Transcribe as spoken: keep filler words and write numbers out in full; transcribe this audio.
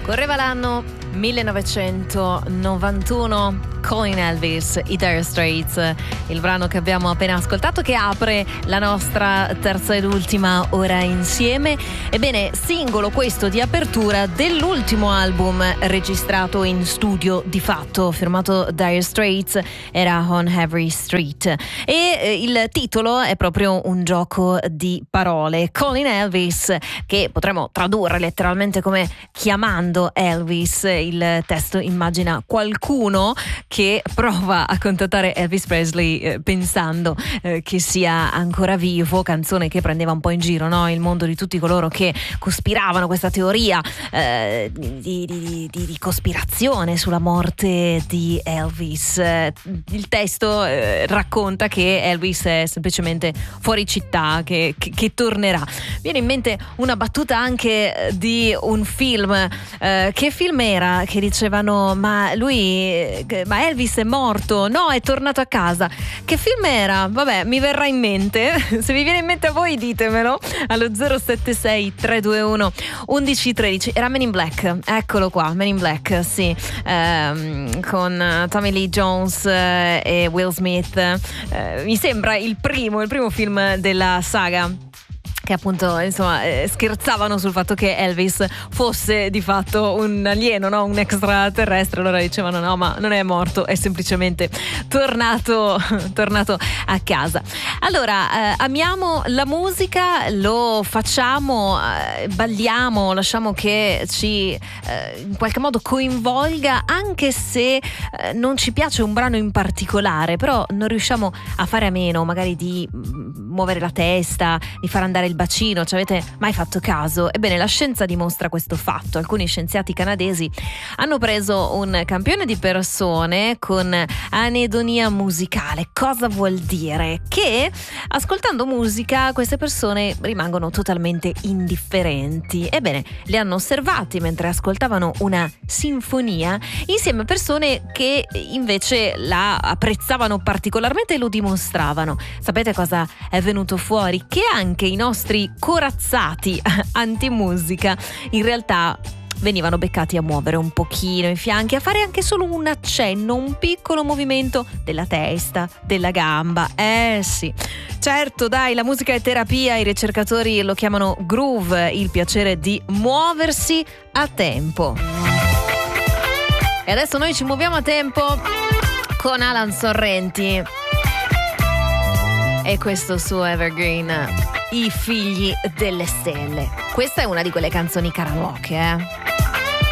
Correva l'anno millenovecentonovantuno, Calling Elvis, i Dire Straits, il brano che abbiamo appena ascoltato, che apre la nostra terza ed ultima ora insieme. Ebbene, singolo questo di apertura dell'ultimo album registrato in studio di fatto, firmato Dire Straits, era On Every Street, e eh, il titolo è proprio un gioco di parole, Calling Elvis, che potremmo tradurre letteralmente come chiamando Elvis. Il testo immagina qualcuno che prova a contattare Elvis Presley eh, pensando eh, che sia ancora vivo, canzone che prendeva un po' in giro, no? Il mondo di tutti coloro che cospiravano questa teoria eh, di, di, di, di cospirazione sulla morte di Elvis. Eh, il testo eh, racconta che Elvis è semplicemente fuori città, che, che, che tornerà. Viene in mente una battuta anche di un film. Eh, che film era? Che dicevano ma lui, ma Elvis è morto, no, è tornato a casa. Che film era? Vabbè, mi verrà in mente. Se vi viene in mente a voi ditemelo allo zero sette sei tre due uno uno uno uno tre. Era Men in Black, eccolo qua, Men in Black, sì, ehm, con Tommy Lee Jones eh, e Will Smith. Eh, mi sembra il primo, il primo film della saga, che appunto insomma eh, scherzavano sul fatto che Elvis fosse di fatto un alieno, no? Un extraterrestre. Allora dicevano no, ma non è morto, è semplicemente tornato tornato a casa. Allora eh, amiamo la musica, lo facciamo, eh, balliamo, lasciamo che ci eh, in qualche modo coinvolga, anche se eh, non ci piace un brano in particolare, però non riusciamo a fare a meno magari di muovere la testa, di far andare il bacino. Ci avete mai fatto caso? Ebbene, la scienza dimostra questo fatto. Alcuni scienziati canadesi hanno preso un campione di persone con anedonia musicale. Cosa vuol dire? Che ascoltando musica queste persone rimangono totalmente indifferenti. Ebbene, li hanno osservati mentre ascoltavano una sinfonia insieme a persone che invece la apprezzavano particolarmente e lo dimostravano. Sapete cosa è venuto fuori? Che anche i nostri corazzati antimusica in realtà venivano beccati a muovere un pochino i fianchi, a fare anche solo un accenno, un piccolo movimento della testa, della gamba. Eh sì, certo, dai, la musica è terapia, i ricercatori lo chiamano groove, il piacere di muoversi a tempo. E adesso noi ci muoviamo a tempo con Alan Sorrenti e questo suo evergreen, I figli delle stelle. Questa è una di quelle canzoni karaoke, eh?